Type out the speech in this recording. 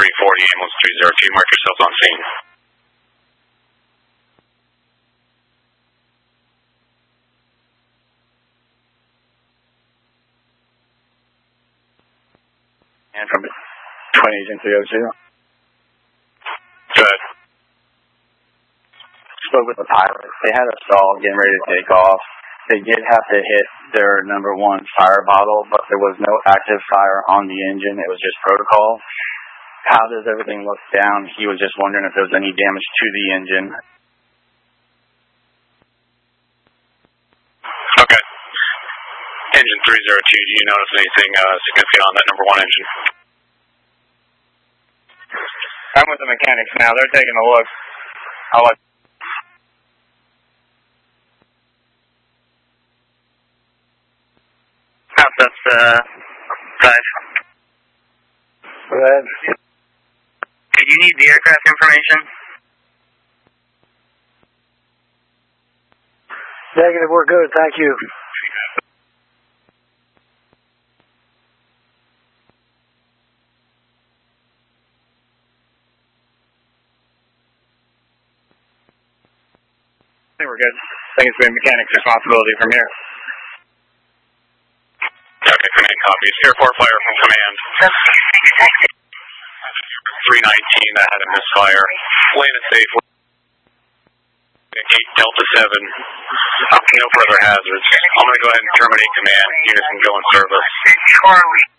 340, ambulance 302. Mark yourselves on scene. And from 20 Agent 302. Go ahead. Spoke with the pilot. They had a stall getting ready to take off. They did have to hit their #1 fire bottle, but there was no active fire on the engine. It was just protocol. How does everything look down? He was just wondering if there was any damage to the engine. Okay. Engine 302, do you notice anything significant on that #1 engine? I'm with the mechanics now. They're taking a look. I'll let That's 5. Go ahead. Could you need the aircraft information? Negative, we're good. Thank you. I think we're good. I think it's the mechanics' responsibility from here. Okay, command copies. Airport flyer from command. 319, that had a misfire. Landed safely. 8 Delta 7. No further hazards. I'm going to go ahead and terminate command. Units can go in service.